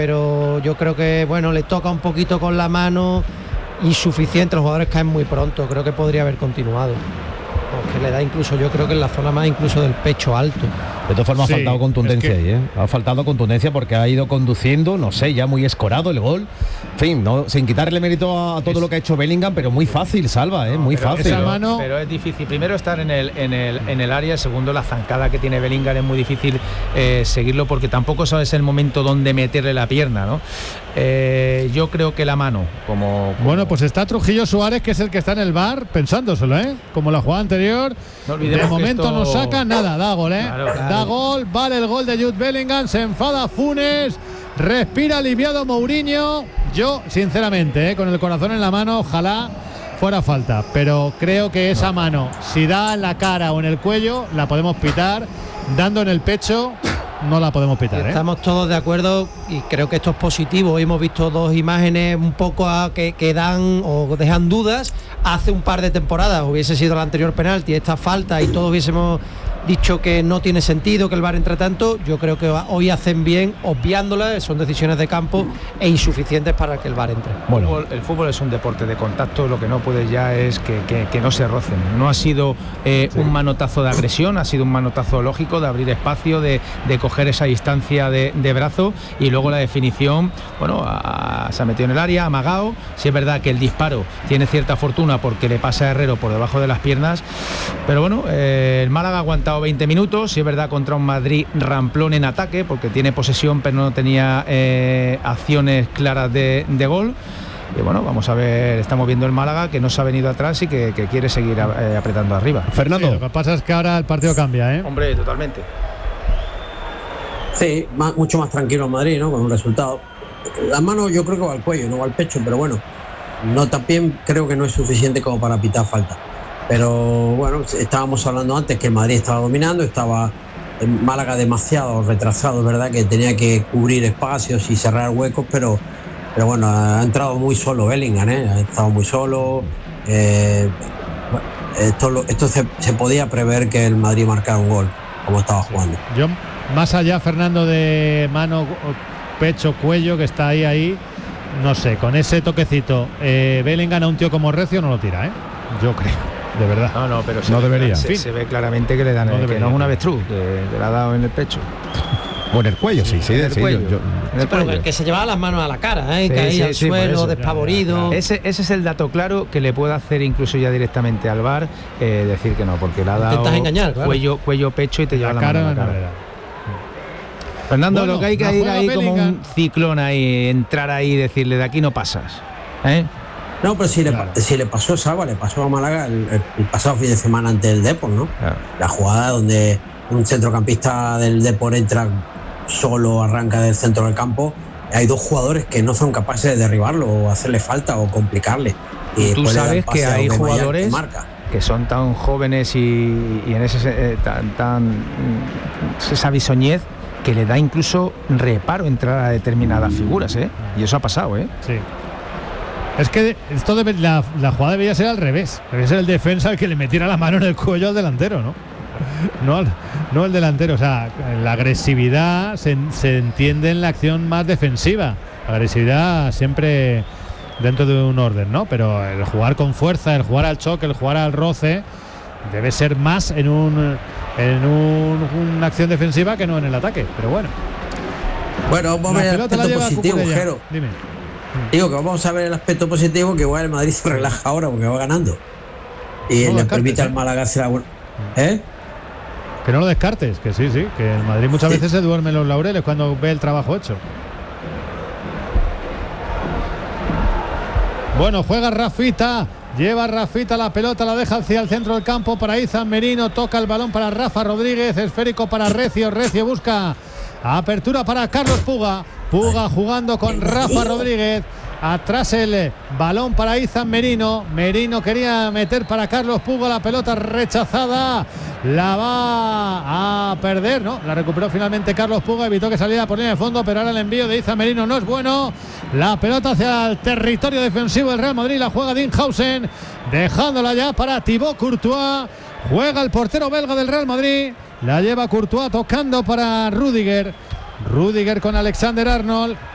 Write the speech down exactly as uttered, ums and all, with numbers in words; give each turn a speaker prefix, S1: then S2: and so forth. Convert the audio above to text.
S1: pero yo creo que, bueno, le toca un poquito con la mano, insuficiente, los jugadores caen muy pronto, creo que podría haber continuado. Que le da incluso, yo creo que en la zona más incluso del pecho alto.
S2: De todas formas,
S3: Sí,
S2: ha faltado contundencia
S3: es que...
S2: ahí, ¿eh? Ha faltado contundencia porque ha ido conduciendo, no sé, ya muy escorado el gol. En fin, no, sin quitarle mérito a, a todo es... lo que ha hecho Bellingham, pero muy fácil, Salva, ¿eh?
S4: No,
S2: muy
S4: pero
S2: fácil.
S4: Esa
S3: mano...
S4: Pero es difícil. Primero estar en el, en el, en el área, segundo la zancada que tiene Bellingham es muy difícil eh, seguirlo porque tampoco sabes el momento donde meterle la pierna, ¿no? Eh, yo creo que la mano, como, como...
S3: Bueno, pues está Trujillo Suárez, que es el que está en el bar pensándoselo, ¿eh? Como la jugada anterior.
S4: No
S3: de momento
S4: esto...
S3: no saca nada, da gol, ¿eh?
S4: Claro, claro.
S3: Da gol, vale el gol de Jude Bellingham, se enfada Funes, respira aliviado Mourinho. Yo, sinceramente, ¿eh? Con el corazón en la mano, ojalá fuera falta, pero creo que esa mano, si da en la cara o en el cuello, la podemos pitar, dando en el pecho, no la podemos pitar, ¿eh?
S1: Estamos todos de acuerdo y creo que esto es positivo. Hoy hemos visto dos imágenes un poco a, que, que dan o dejan dudas. Hace un par de temporadas hubiese sido el anterior penalti, esta falta, y todos hubiésemos dicho que no tiene sentido que el V A R entre tanto. Yo creo que hoy hacen bien obviándolas, son decisiones de campo e insuficientes para que el V A R entre.
S4: Bueno, el fútbol, el fútbol es un deporte de contacto, lo que no puede ya es que, que, que no se rocen. No ha sido eh, sí. un manotazo de agresión, ha sido un manotazo lógico de abrir espacio, de, de coger esa distancia de, de brazo, y luego la definición, bueno, a, se ha metido en el área, amagado. Si es verdad que el disparo tiene cierta fortuna porque le pasa a Herrero por debajo de las piernas, pero bueno, eh, el Málaga ha aguantado veinte minutos, si es verdad contra un Madrid ramplón en ataque, porque tiene posesión pero no tenía eh, acciones claras de, de gol. Y bueno, vamos a ver, estamos viendo el Málaga que no se ha venido atrás y que, que quiere seguir eh, apretando arriba.
S3: Fernando, sí, lo que pasa es que ahora el partido cambia, ¿eh?
S4: Hombre, totalmente.
S5: Sí, más, mucho más tranquilo en Madrid, ¿no? Con un resultado. La mano yo creo que va al cuello, no va al pecho, pero bueno, no, también creo que no es suficiente como para pitar falta. Pero bueno, estábamos hablando antes que el Madrid estaba dominando, estaba en Málaga demasiado retrasado, ¿verdad? Que tenía que cubrir espacios y cerrar huecos, pero, pero bueno, ha entrado muy solo Bellingham, ¿eh? Ha estado muy solo. Eh, esto lo, esto se, se podía prever que el Madrid marcara un gol, como estaba jugando.
S3: Yo, más allá, Fernando, de mano, pecho, cuello, que está ahí, ahí, no sé, con ese toquecito, eh, Bellingham a un tío como Recio no lo tira, ¿eh? Yo creo. De verdad.
S4: No, no, pero se,
S3: no
S4: ve,
S3: debería.
S4: Se, se ve claramente que le dan, no el, que no es un avestruz, que, que le ha dado en el pecho.
S2: O en el cuello, sí, sí,
S4: en el
S2: sí,
S4: cuello.
S2: Yo, yo,
S1: en el pero cuello. Que se llevaba las manos a la cara, ¿eh? Sí, caía sí, al sí, suelo, despavorido.
S4: Ya, ya, ya. Ese, ese es el dato claro que le puede hacer incluso ya directamente al V A R, eh, decir que no, porque le ha dado
S1: engañar, claro.
S4: cuello, cuello, pecho y te lleva la, la mano a la cara. Fernando,
S3: bueno,
S4: lo que hay que ir ahí Bellingham. Como un ciclón ahí, entrar ahí y decirle de aquí no pasas, ¿eh?
S5: No, pero si le, claro. si le pasó Salva, le pasó a Málaga el, el, el pasado fin de semana ante el Depor, ¿no? Claro. La jugada donde un centrocampista del Depor entra solo, arranca del centro del campo, hay dos jugadores que no son capaces de derribarlo o hacerle falta o complicarle.
S4: Y tú sabes que hay jugadores que, marca. que son tan jóvenes y, y en ese eh, tan, tan esa bisoñez que le da incluso reparo entrar a determinadas figuras, ¿eh? Y eso ha pasado, ¿eh?
S3: Sí. Es que esto debe, la, la jugada debería ser al revés. Debería ser el defensa el que le metiera la mano en el cuello al delantero, ¿no? No, al, no el delantero. O sea, la agresividad se, se entiende en la acción más defensiva. La agresividad siempre dentro de un orden, ¿no? Pero el jugar con fuerza, el jugar al choque, el jugar al roce, debe ser más en un en un, una acción defensiva que no en el ataque. Pero bueno.
S5: Bueno, vamos a ver el aspecto positivo, Jero. Dime. Digo que vamos a ver el aspecto positivo, que igual el Madrid se relaja ahora porque va ganando y no le permite ¿eh? al Málaga hacer la... ¿Eh?
S3: Que no lo descartes, que sí, sí, que el Madrid muchas sí. veces se duerme en los laureles cuando ve el trabajo hecho. Bueno, juega Rafita, lleva Rafita la pelota, la deja hacia el centro del campo para Izan Merino, toca el balón para Rafa Rodríguez, esférico para Recio, Recio busca apertura para Carlos Puga, Puga jugando con Rafa Rodríguez, atrás el balón para Izan Merino, Merino quería meter para Carlos Puga, la pelota rechazada, la va a perder, ¿no? La recuperó finalmente Carlos Puga, evitó que saliera por línea de fondo, pero ahora el envío de Izan Merino no es bueno, la pelota hacia el territorio defensivo del Real Madrid, la juega Dinhausen, dejándola ya para Thibaut Courtois, juega el portero belga del Real Madrid, la lleva Courtois tocando para Rüdiger, Rüdiger con Alexander Arnold.